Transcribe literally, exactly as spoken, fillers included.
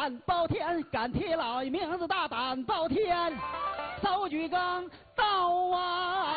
胆包天，赶铁老名字大胆包天，手举钢刀啊！